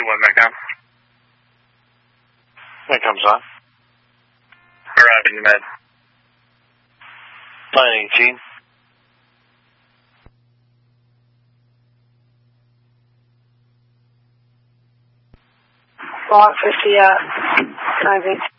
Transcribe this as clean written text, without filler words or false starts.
when Metcom. Metcom's on. Arriving med. 918. Block 50 at 918.